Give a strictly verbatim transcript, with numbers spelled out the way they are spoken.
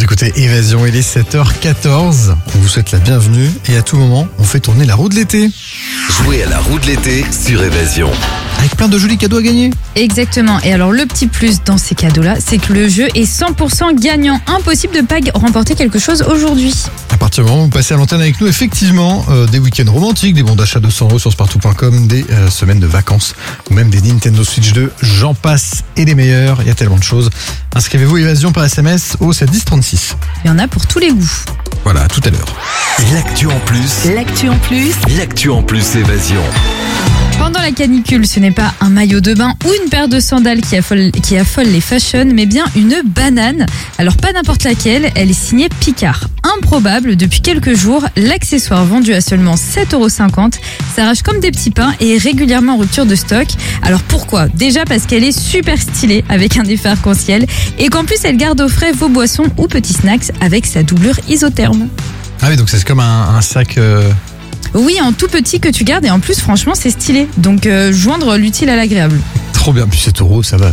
écoutez Évasion, il est sept heures quatorze. On vous souhaite la bienvenue et à tout moment, on fait tourner la roue de l'été. Jouez à la roue de l'été sur Évasion. Avec plein de jolis cadeaux à gagner. Exactement. Et alors, le petit plus dans ces cadeaux-là, c'est que le jeu est cent pour cent gagnant. Impossible de pas remporter quelque chose aujourd'hui. À partir du moment où vous passez à l'antenne avec nous, effectivement, euh, des week-ends romantiques, des bons d'achat de cent euros sur spartou point com, des euh, semaines de vacances ou même des Nintendo Switch deux, j'en passe et des meilleurs. Il y a tellement de choses. Inscrivez-vous Évasion par S M S au sept dix trente-six. Il y en a pour tous les goûts. Voilà, à tout à l'heure. L'actu en plus. L'actu en plus. L'actu en plus Évasion. Pendant la canicule, ce n'est pas un maillot de bain ou une paire de sandales qui affole, qui affole les fashion, mais bien une banane. Alors pas n'importe laquelle, elle est signée Picard. Improbable, depuis quelques jours, l'accessoire vendu à seulement sept euros cinquante s'arrache comme des petits pains et est régulièrement en rupture de stock. Alors pourquoi ? Déjà parce qu'elle est super stylée avec un effet arc-en-ciel et qu'en plus elle garde au frais vos boissons ou petits snacks avec sa doublure isotherme. Ah oui, donc c'est comme un, un sac... Euh... Oui, en tout petit que tu gardes et en plus franchement c'est stylé. Donc euh, joindre l'utile à l'agréable. Trop bien, puis sept euros, ça va.